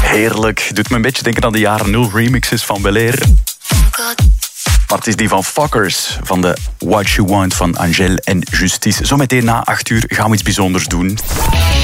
Heerlijk. Doet me een beetje denken aan de jaren 0 remixes van Bel-Air. Maar het is die van Fuckers, van de What You Want van Angèle en Justice. Zometeen na 8 uur gaan we iets bijzonders doen.